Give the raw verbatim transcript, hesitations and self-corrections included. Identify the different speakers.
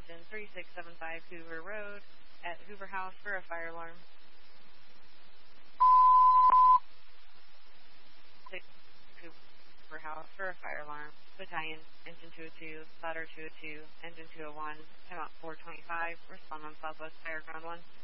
Speaker 1: engine three six seven five Hoover Road at Hoover House for a fire alarm. six Hoover House for a fire alarm. Battalion, engine two oh two, ladder two oh two, engine two oh one, timeout four twenty-five, respond on Southwest Fire Ground one.